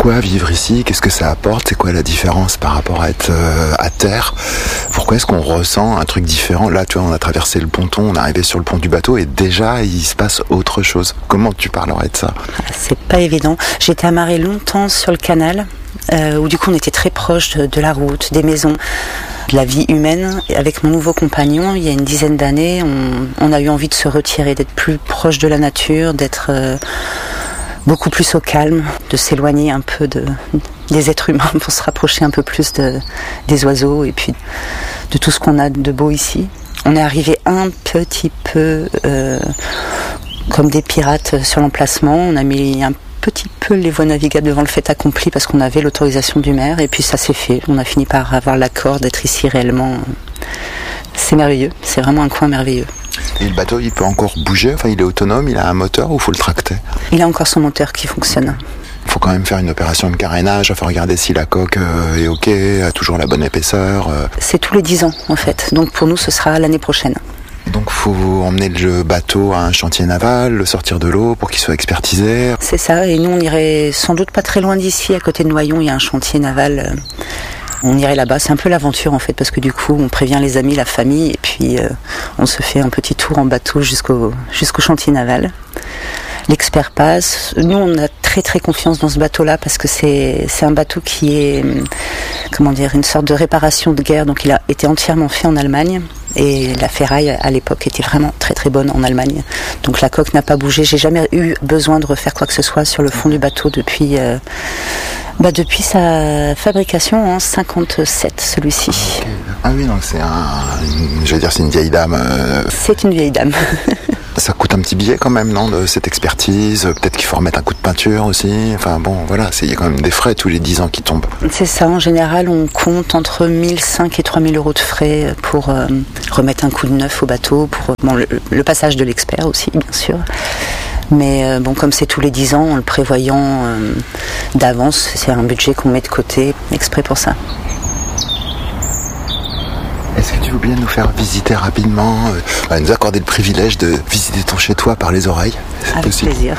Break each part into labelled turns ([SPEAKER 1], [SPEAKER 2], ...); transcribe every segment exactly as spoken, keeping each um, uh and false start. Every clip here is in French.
[SPEAKER 1] Pourquoi vivre ici? Qu'est-ce que ça apporte? C'est quoi la différence par rapport à être euh, à terre? Pourquoi est-ce qu'on ressent un truc différent? Là, tu vois, on a traversé le ponton, on est arrivé sur le pont du bateau et déjà, il se passe autre chose. Comment tu parlerais de ça?
[SPEAKER 2] C'est pas évident. J'ai été amarrée longtemps sur le canal, euh, où du coup on était très proche de, de la route, des maisons, de la vie humaine. Et avec mon nouveau compagnon, il y a une dizaine d'années, on, on a eu envie de se retirer, d'être plus proche de la nature, d'être euh, beaucoup plus au calme, de s'éloigner un peu de, des êtres humains pour se rapprocher un peu plus de, des oiseaux et puis de tout ce qu'on a de beau ici. On est arrivé un petit peu euh, comme des pirates sur l'emplacement. On a mis un petit peu les voies navigables devant le fait accompli parce qu'on avait l'autorisation du maire et puis ça s'est fait. On a fini par avoir l'accord d'être ici réellement. C'est merveilleux, c'est vraiment un coin merveilleux.
[SPEAKER 1] Et le bateau, il peut encore bouger? Enfin, il est autonome, il a un moteur ou il faut le tracter?
[SPEAKER 2] Il a encore son moteur qui fonctionne.
[SPEAKER 1] Il faut quand même faire une opération de carénage, il faut regarder si la coque euh, est ok, a toujours la bonne épaisseur. Euh.
[SPEAKER 2] C'est tous les dix ans en fait, donc pour nous ce sera l'année prochaine.
[SPEAKER 1] Donc il faut emmener le bateau à un chantier naval, le sortir de l'eau pour qu'il soit expertisé.
[SPEAKER 2] C'est ça, et nous on irait sans doute pas très loin d'ici, à côté de Noyon, il y a un chantier naval. On irait là-bas, c'est un peu l'aventure en fait, parce que du coup on prévient les amis, la famille, et puis euh, on se fait un petit tour en bateau jusqu'au, jusqu'au chantier naval. L'expert passe. Nous, on a très très confiance dans ce bateau-là parce que c'est c'est un bateau qui est, comment dire, une sorte de réparation de guerre. Donc, il a été entièrement fait en Allemagne et la ferraille à l'époque était vraiment très très bonne en Allemagne. Donc, la coque n'a pas bougé. J'ai jamais eu besoin de refaire quoi que ce soit sur le fond du bateau depuis euh, bah depuis sa fabrication en cinquante-sept, celui-ci.
[SPEAKER 1] Okay. Ah oui, donc c'est un, une, je veux dire, c'est une vieille dame. Euh...
[SPEAKER 2] C'est une vieille dame.
[SPEAKER 1] Ça coûte un petit billet quand même, non, de cette expertise? Peut-être qu'il faut remettre un coup de peinture aussi. Enfin bon, voilà, il y a quand même des frais tous les dix ans qui tombent.
[SPEAKER 2] C'est ça, en général, on compte entre mille cinq et trois mille euros de frais pour euh, remettre un coup de neuf au bateau, pour bon, le, le passage de l'expert aussi, bien sûr. Mais euh, bon, comme c'est tous les dix ans, en le prévoyant euh, d'avance, c'est un budget qu'on met de côté exprès pour ça.
[SPEAKER 1] Est-ce que tu veux bien nous faire visiter rapidement, euh, nous accorder le privilège de visiter ton chez-toi par les oreilles? C'est
[SPEAKER 2] Avec
[SPEAKER 1] possible.
[SPEAKER 2] plaisir.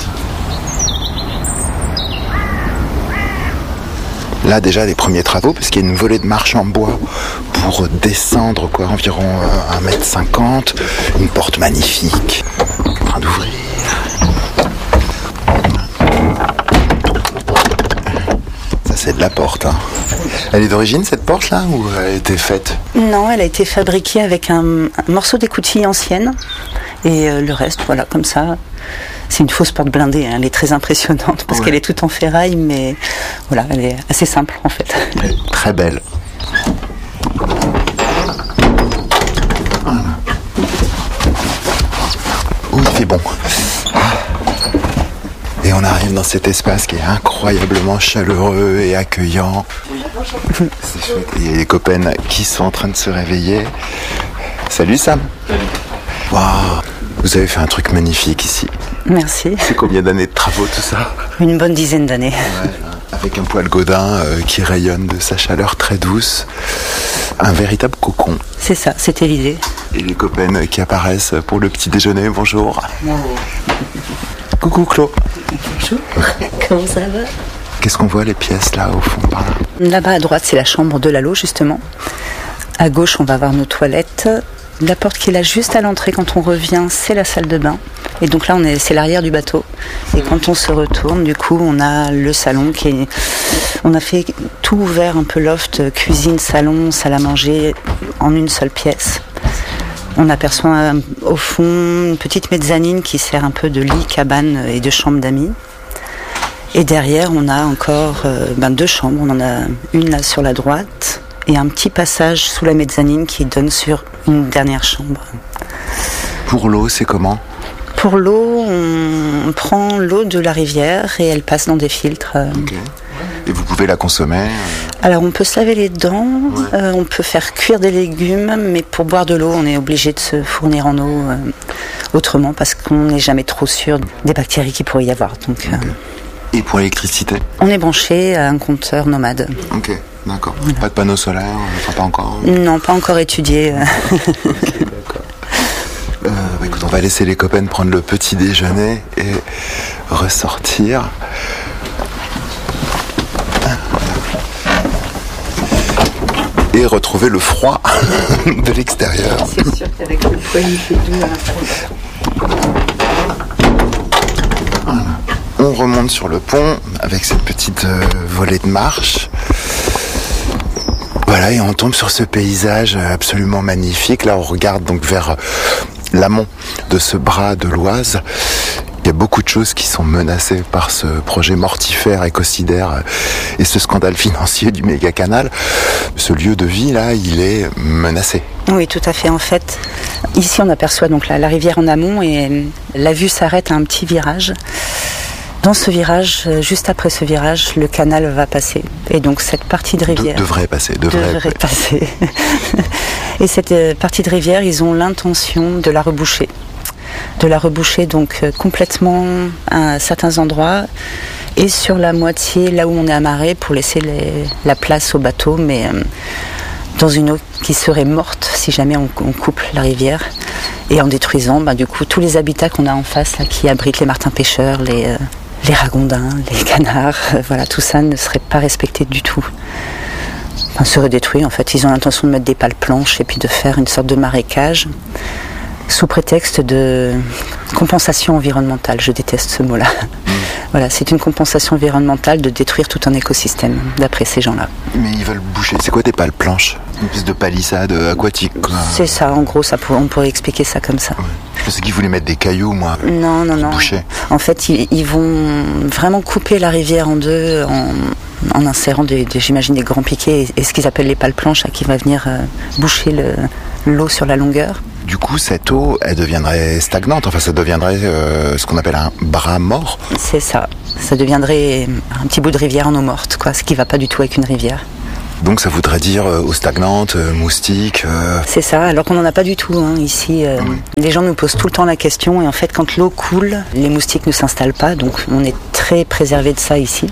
[SPEAKER 1] Là déjà les premiers travaux, parce qu'il y a une volée de marche en bois pour descendre quoi, environ euh, un mètre cinquante, une porte magnifique, en train d'ouvrir. Ça c'est de la porte, hein. Elle est d'origine cette porte là ou elle a été faite?
[SPEAKER 2] Non, elle a été fabriquée avec un, un morceau d'écoutille ancienne et euh, le reste, voilà, comme ça. C'est une fausse porte blindée, hein. Elle est très impressionnante parce ouais. qu'elle est toute en ferraille, mais voilà, elle est assez simple en fait.
[SPEAKER 1] Elle est très belle. Voilà. Oh, il fait bon. Et on arrive dans cet espace qui est incroyablement chaleureux et accueillant. C'est chouette. Il y a les copains qui sont en train de se réveiller. Salut Sam.
[SPEAKER 3] Salut.
[SPEAKER 1] Waouh, vous avez fait un truc magnifique ici.
[SPEAKER 2] Merci.
[SPEAKER 1] C'est combien d'années de travaux tout ça?
[SPEAKER 2] Une bonne dizaine d'années.
[SPEAKER 1] Ouais, avec un poêle Godin euh, qui rayonne de sa chaleur très douce. Un véritable cocon.
[SPEAKER 2] C'est ça, c'était l'idée.
[SPEAKER 1] Et les copains qui apparaissent pour le petit déjeuner, bonjour.
[SPEAKER 2] Bonjour.
[SPEAKER 1] Coucou Claude.
[SPEAKER 2] Bonjour. Comment ça va?
[SPEAKER 1] Qu'est-ce qu'on voit les pièces là au fond par là?
[SPEAKER 2] Là-bas à droite c'est la chambre de Lalo justement. À gauche on va voir nos toilettes. La porte qui est là juste à l'entrée quand on revient c'est la salle de bain. Et donc là on est, c'est l'arrière du bateau. Et quand on se retourne du coup on a le salon qui est... On a fait tout ouvert, un peu loft, cuisine, salon, salle à manger en une seule pièce. On aperçoit au fond une petite mezzanine qui sert un peu de lit, cabane et de chambre d'amis. Et derrière, on a encore euh, ben, deux chambres. On en a une là sur la droite et un petit passage sous la mezzanine qui donne sur une dernière chambre.
[SPEAKER 1] Pour l'eau, c'est comment?
[SPEAKER 2] Pour l'eau, on prend l'eau de la rivière et elle passe dans des filtres. Euh...
[SPEAKER 1] Okay. Et vous pouvez la consommer?
[SPEAKER 2] Alors on peut se laver les dents,
[SPEAKER 1] ouais. euh,
[SPEAKER 2] on peut faire cuire des légumes, mais pour boire de l'eau, on est obligé de se fournir en eau euh, autrement parce qu'on n'est jamais trop sûr des bactéries qu'il pourrait y avoir. Donc,
[SPEAKER 1] okay. euh, Et pour l'électricité?
[SPEAKER 2] On est branché à un compteur nomade.
[SPEAKER 1] Ok, d'accord. Voilà. Pas de panneaux solaires, enfin pas encore?
[SPEAKER 2] Non, pas encore étudié.
[SPEAKER 1] Ok, d'accord. Euh, bah, écoute, on va laisser les copains prendre le petit déjeuner et ressortir. et retrouver le froid de l'extérieur.
[SPEAKER 2] C'est sûr qu'avec le poêle, il fait doux à l'intérieur.
[SPEAKER 1] Voilà. On remonte sur le pont avec cette petite euh, volée de marche. Voilà, et on tombe sur ce paysage absolument magnifique. Là, on regarde donc vers l'amont de ce bras de l'Oise. Il y a beaucoup de choses qui sont menacées par ce projet mortifère, écocidaire et ce scandale financier du méga canal. Ce lieu de vie, là, il est menacé.
[SPEAKER 2] Oui, tout à fait. En fait, ici, on aperçoit donc la, la rivière en amont et la vue s'arrête à un petit virage. Dans ce virage, juste après ce virage, le canal va passer. Et donc cette partie de rivière...
[SPEAKER 1] De, devrait passer. Devrait,
[SPEAKER 2] devrait passer. Et cette partie de rivière, ils ont l'intention de la reboucher. De la reboucher donc complètement à certains endroits et sur la moitié, là où on est amarré, pour laisser les, la place au bateau, mais euh, dans une eau qui serait morte si jamais on, on coupe la rivière. Et en détruisant, bah, du coup, tous les habitats qu'on a en face, là, qui abritent les martins pêcheurs, les... Euh, les ragondins, les canards, euh, voilà, tout ça ne serait pas respecté du tout. Enfin, serait détruit, en fait. Ils ont l'intention de mettre des pales planches et puis de faire une sorte de marécage sous prétexte de compensation environnementale. Je déteste ce mot-là. Mmh. Voilà, c'est une compensation environnementale de détruire tout un écosystème, d'après ces gens-là.
[SPEAKER 1] Mais ils veulent boucher. C'est quoi des pales planches? Une espèce de palissade aquatique, quoi.
[SPEAKER 2] C'est ça, en gros, ça pour, on pourrait expliquer ça comme ça.
[SPEAKER 1] Ouais. Je pensais qu'ils voulaient mettre des cailloux, moi.
[SPEAKER 2] Non, non, non.
[SPEAKER 1] Boucher.
[SPEAKER 2] En fait, ils, ils vont vraiment couper la rivière en deux en, en insérant, des, des, j'imagine, des grands piquets et, et ce qu'ils appellent les pales planches, là, qui va venir euh, boucher le, l'eau sur la longueur.
[SPEAKER 1] Du coup, cette eau, elle deviendrait stagnante. Enfin, ça deviendrait euh, ce qu'on appelle un bras mort.
[SPEAKER 2] C'est ça. Ça deviendrait un petit bout de rivière en eau morte, quoi, ce qui ne va pas du tout avec une rivière.
[SPEAKER 1] Donc ça voudrait dire euh, eau stagnante, euh, moustiques... Euh...
[SPEAKER 2] C'est ça, alors qu'on n'en a pas du tout hein, ici. Euh, oui. Les gens nous posent tout le temps la question et en fait quand l'eau coule, les moustiques ne s'installent pas, donc on est très préservé de ça ici.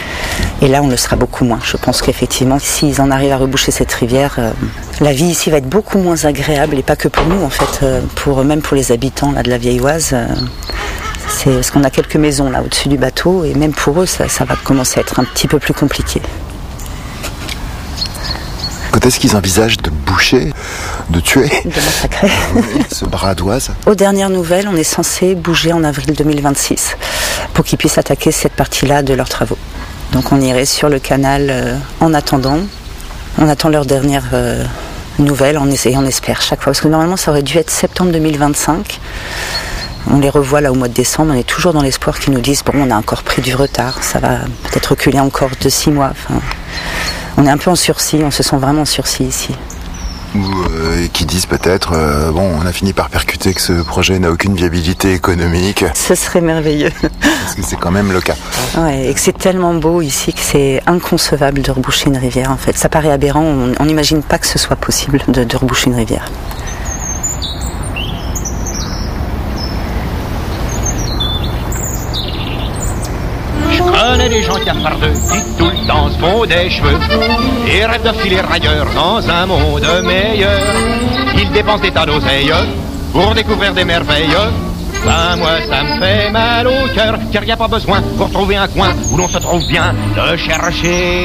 [SPEAKER 2] Et là on le sera beaucoup moins. Je pense qu'effectivement, s'ils en arrivent à reboucher cette rivière, euh, la vie ici va être beaucoup moins agréable et pas que pour nous en fait, euh, pour, même pour les habitants là, de la Vieille Oise. Euh, c'est parce qu'on a quelques maisons là au-dessus du bateau et même pour eux ça, ça va commencer à être un petit peu plus compliqué.
[SPEAKER 1] Quand est-ce qu'ils envisagent de boucher, de tuer,
[SPEAKER 2] de massacrer
[SPEAKER 1] ce bras d'Oise?
[SPEAKER 2] Aux dernières nouvelles, on est censé bouger en avril deux mille vingt-six pour qu'ils puissent attaquer cette partie-là de leurs travaux. Donc on irait sur le canal euh, en attendant. On attend leurs dernières euh, nouvelles on essaie, et on espère chaque fois. Parce que normalement, ça aurait dû être septembre deux mille vingt-cinq. On les revoit là au mois de décembre. On est toujours dans l'espoir qu'ils nous disent bon, on a encore pris du retard. Ça va peut-être reculer encore de six mois. Enfin, on est un peu en sursis, on se sent vraiment en sursis ici.
[SPEAKER 1] Ou euh, qui disent peut-être, euh, bon, on a fini par percuter que ce projet n'a aucune viabilité économique.
[SPEAKER 2] Ce serait merveilleux.
[SPEAKER 1] Parce que c'est quand même le cas.
[SPEAKER 2] Ouais, et que c'est tellement beau ici que c'est inconcevable de reboucher une rivière en fait. Ça paraît aberrant, on n'imagine pas que ce soit possible de, de reboucher une rivière.
[SPEAKER 3] Je connais des gens qui affardeux, qui tout le temps se font des cheveux et rêvent de filer ailleurs dans un monde meilleur. Ils dépensent des tas d'oseilles pour découvrir des merveilles. Ben moi ça me fait mal au cœur, car y a pas besoin pour trouver un coin où l'on se trouve bien de chercher